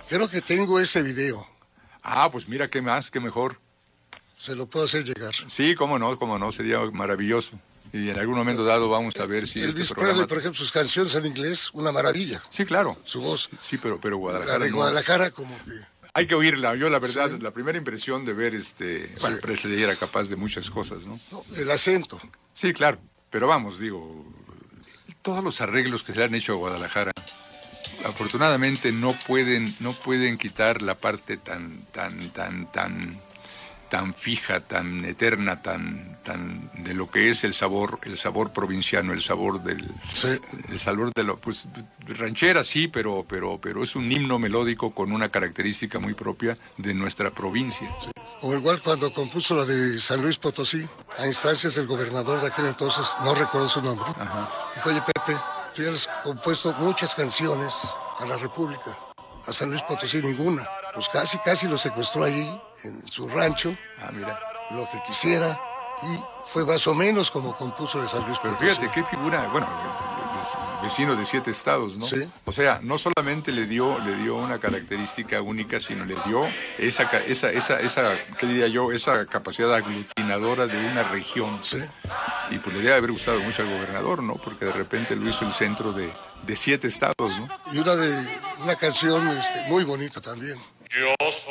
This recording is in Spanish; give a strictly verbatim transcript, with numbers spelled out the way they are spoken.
Creo que tengo ese video. Ah, pues mira, qué más, qué mejor. Se lo puedo hacer llegar. Sí, cómo no, cómo no, sería maravilloso. Y en algún momento dado vamos a ver si Elvis este Presley, programa... por ejemplo, sus canciones en inglés, una maravilla. Sí, claro. Su voz. Sí, pero, pero Guadalajara La de no. Guadalajara como que... Hay que oírla. Yo, la verdad, Sí. la primera impresión de ver este... Bueno, Sí. Presley era capaz de muchas cosas, ¿no? No, el acento. Sí, claro. Pero vamos, digo, todos los arreglos que se le han hecho a Guadalajara, afortunadamente no pueden, no pueden quitar la parte tan, tan, tan, tan, tan fija, tan eterna, tan, tan de lo que es el sabor, el sabor provinciano, el sabor del, Sí. el sabor de lo, pues, ranchera sí, pero, pero, pero es un himno melódico con una característica muy propia de nuestra provincia. Sí. O igual cuando compuso la de San Luis Potosí, a instancias del gobernador de aquel entonces, no recuerdo su nombre, Ajá. dijo, oye Pepe, tú ya has compuesto muchas canciones a la República, a San Luis Potosí ninguna. Pues casi, casi lo secuestró allí, en su rancho, Ah, mira. lo que quisiera, y fue más o menos como compuso de San Luis Pero Potosí. fíjate qué figura, bueno, vecino de siete estados, ¿no? Sí. O sea, no solamente le dio, le dio una característica única, sino le dio esa, ca- esa, esa, esa, ¿qué diría yo? Esa capacidad aglutinadora de una región. Sí. Y pues le debe haber gustado mucho al gobernador, ¿no? Porque de repente lo hizo el centro de, de siete estados, ¿no? Y una de una canción este, muy bonita también. Yo soy